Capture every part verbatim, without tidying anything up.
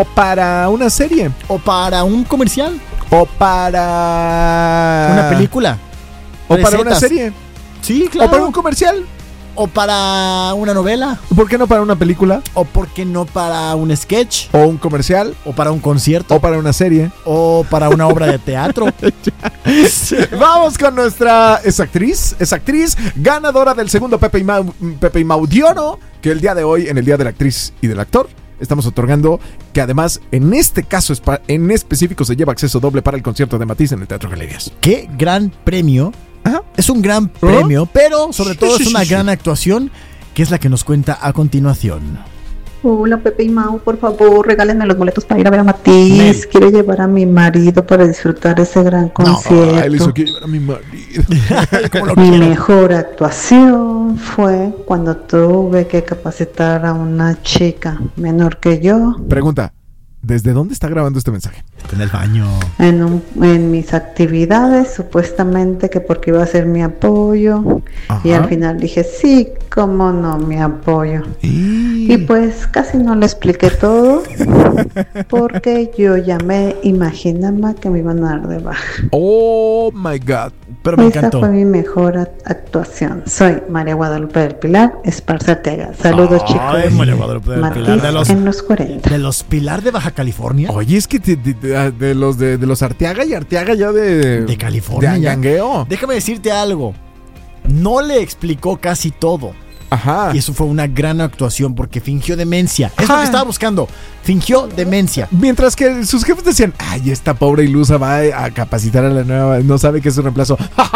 O para una serie. O para un comercial. O para... Una película. O Recetas. para una serie. Sí, claro. O para un comercial. O para una novela. ¿Por qué no para una película? O por qué no para un sketch. O un comercial. O para un concierto. O para una serie. O para una obra de teatro. Sí. Vamos con nuestra es actriz, es actriz ganadora del segundo Pepe y Mau, Pepe y Mau de Oro, que el día de hoy, en el Día de la Actriz y del Actor, estamos otorgando, que además en este caso en específico se lleva acceso doble para el concierto de Matiz en el Teatro Galerías. Qué gran premio. Ajá. Es un gran premio, pero sobre Sí, todo sí, es una sí, sí. gran actuación, que es la que nos cuenta a continuación. Hola Pepe y Mau, por favor, regálenme los boletos para ir a ver a Matiz. Nel. Quiero llevar a mi marido para disfrutar ese gran concierto. Ay, le hizo que llevar a mi marido. Como lo Mi quiero. mejor actuación fue cuando tuve que capacitar a una chica menor que yo Pregunta, ¿desde dónde está grabando este mensaje? Está en el baño. en, un- en mis actividades, supuestamente que porque iba a ser mi apoyo. Ajá. Y al final dije, sí, cómo no, mi apoyo. Y pues casi no le expliqué todo porque yo ya me imaginaba que me iban a dar de baja. Oh my God. Pero me Esa encantó. fue mi mejor act- actuación. Soy María Guadalupe del Pilar Esparza Arteaga. Saludos, Ay, chicos. María Guadalupe del Matiz Pilar, de los- en los cuarenta. De los Pilar de Baja California. Oye, es que de, de- de- de los de, de los Arteaga y Arteaga ya de... De California De ya. Angangueo. Déjame decirte algo. No le explicó casi todo. Ajá. Y eso fue una gran actuación porque fingió demencia. Es lo Ajá. que estaba buscando. Fingió demencia. Mientras que sus jefes decían, ay, esta pobre ilusa va a capacitar a la nueva, no sabe que es su reemplazo.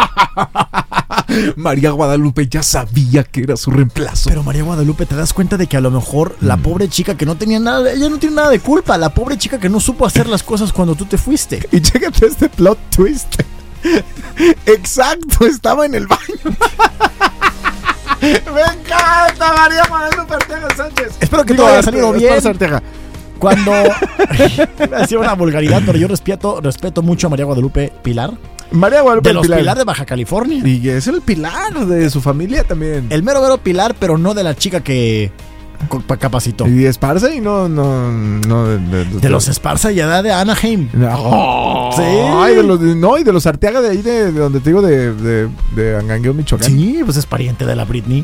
María Guadalupe ya sabía que era su reemplazo. Pero María Guadalupe, te das cuenta de que a lo mejor la pobre chica que no tenía nada, ella no tiene nada de culpa. La pobre chica que no supo hacer las cosas cuando tú te fuiste. Y chécate este plot twist. Exacto, estaba en el baño. Me encanta María Guadalupe Arteaga Sánchez. Espero que Digo, todo haya Arte- salido bien. Esparza Arteaga. Cuando iba a decir una vulgaridad, pero yo respeto, respeto mucho a María Guadalupe Pilar, María Guadalupe de los Pilar. Pilar de Baja California. Y es el pilar de su familia también. El mero mero Pilar, pero no de la chica que co- capacitó. Y Esparza y no, no, no de, de- De los Esparza y edad de Anaheim. No. Sí. Ay, de los, no, y de los Arteaga de ahí, de, de donde te digo, de, de, de Angangueo, Michoacán. Sí, pues es pariente de la Britney.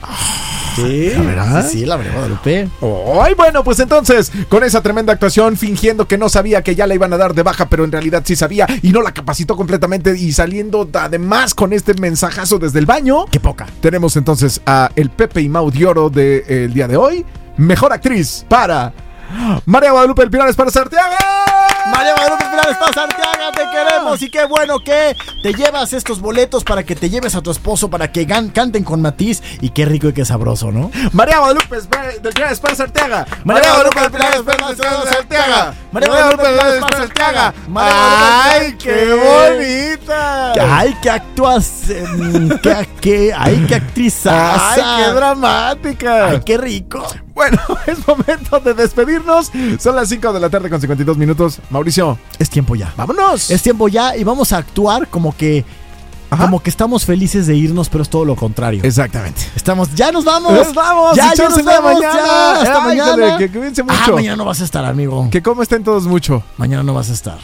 Sí, ¿la verdad? Sí, la María Guadalupe. Ay, bueno, pues entonces, con esa tremenda actuación, fingiendo que no sabía que ya la iban a dar de baja, pero en realidad sí sabía y no la capacitó completamente, y saliendo además con este mensajazo desde el baño, Qué poca. tenemos entonces a el Pepe y Mau de Oro del día de hoy. Mejor actriz para María Guadalupe del Pilar Esparza Arteaga. María Guadalupe Pilar Esparza Arteaga, te queremos y qué bueno que te llevas estos boletos para que te lleves a tu esposo para que gan- canten con Matiz, y qué rico y qué sabroso, ¿no? María Guadalupe Espe- del Pilar Esparza Arteaga. María Guadalupe del Pilar Esparza Arteaga. María Guadalupe del Pilar Esparza Arteaga. María Guadalupe ¡Ay, del qué bonita! ¡Ay, qué actuación! ¡Qué, qué, ¡Ay, qué actrizaza! ¡Ay, qué dramática! ¡Ay, qué rico! Bueno, es momento de despedirnos. Son las cinco de la tarde con cincuenta y dos minutos. Mauricio, Es tiempo ya. vámonos. Es tiempo ya y vamos a actuar como que Ajá. como que estamos felices de irnos, pero es todo lo contrario. Exactamente. Estamos, ya nos vamos. Nos vamos. Ya, Y ya chance nos de vamos. mañana. Ya, hasta Ay, mañana. híjole, que- que cuídense Ah, mucho. mañana no vas a estar, amigo. Que como estén todos mucho. Mañana no vas a estar.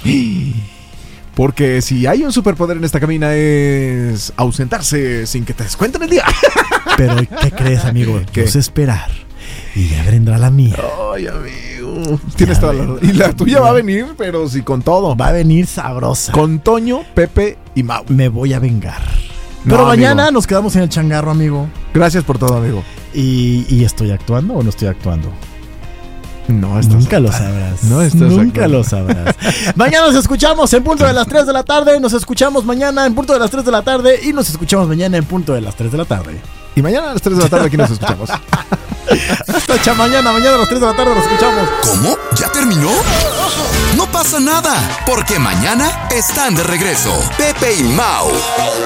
Porque si hay un superpoder en esta cabina es ausentarse sin que te des cuenta en el día. Pero ¿qué crees, amigo? ¿Qué? Es esperar. Y ya vendrá la mía. Ay, amigo. Tienes Ya toda la ven. razón. Y la tuya va a venir, pero sí con todo. Va a venir sabrosa. Con Toño, Pepe y Mau. Me voy a vengar. No, Pero mañana amigo. nos quedamos en el changarro, amigo. Gracias por todo, amigo. ¿Y, y estoy actuando o no estoy actuando? No, Nunca lo sabrás. No estás Nunca actuando. lo sabrás. Mañana nos escuchamos en punto de las tres de la tarde. Nos escuchamos mañana en punto de las tres de la tarde. Y nos escuchamos mañana en punto de las tres de la tarde. Y mañana a las tres de la tarde aquí nos escuchamos. Hasta cha mañana. Mañana a las tres de la tarde nos escuchamos. ¿Cómo? ¿Ya terminó? No pasa nada, porque mañana están de regreso Pepe y Mau.